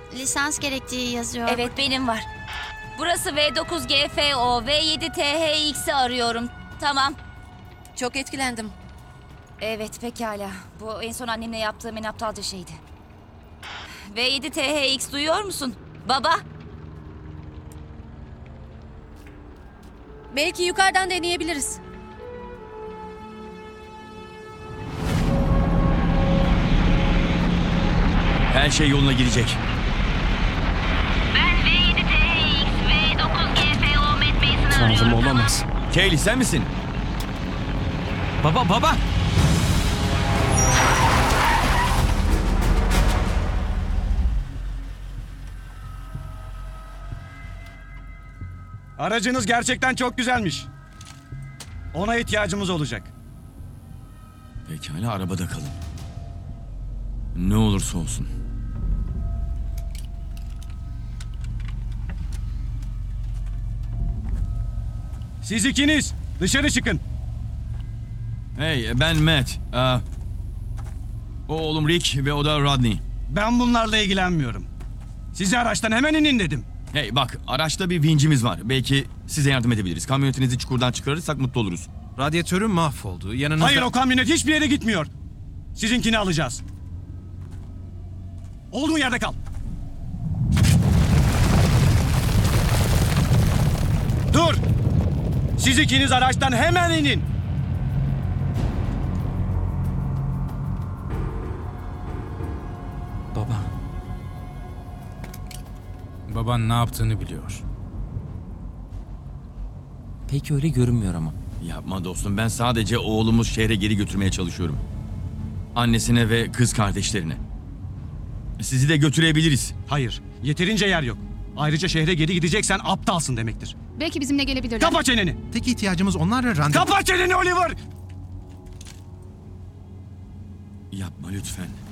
lisans gerektiği yazıyor. Evet, benim var. Burası V9GFO, V7THX'i arıyorum. Tamam. Çok etkilendim. Evet, pekala. Bu en son annemle yaptığım en aptalca şeydi. V7THX duyuyor musun? Baba? Belki yukarıdan deneyebiliriz. Her şey yoluna girecek. Ben V7TX, V9GFO Matt Mason'ı arıyorum. Tanrım olamaz. Kaylee sen misin? Baba! Aracınız gerçekten çok güzelmiş. Ona ihtiyacımız olacak. Pekala, arabada kalın. Ne olursa olsun. Siz ikiniz dışarı çıkın. Hey, ben Matt. O oğlum Rick ve o da Rodney. Ben bunlarla ilgilenmiyorum. Sizi araçtan hemen inin dedim. Hey bak, araçta bir vincimiz var. Belki size yardım edebiliriz. Kamyonetinizi çukurdan çıkarırsak mutlu oluruz. Radyatörüm mahvoldu. Yanınızda... Hayır, o kamyonet hiçbir yere gitmiyor. Sizinkini alacağız. Olduğun yerde kal. Dur! Siz ikiniz araçtan hemen inin. Baba. Baban ne yaptığını biliyor. Pek öyle görünmüyor ama. Yapma dostum, ben sadece oğlumu şehre geri götürmeye çalışıyorum. Annesine ve kız kardeşlerine. Sizi de götürebiliriz. Hayır, yeterince yer yok. Ayrıca şehre geri gideceksen aptalsın demektir. Belki bizimle gelebilirler. Kapa çeneni! Tek ihtiyacımız onlarla randevu... Kapa çeneni Oliver! Yapma lütfen.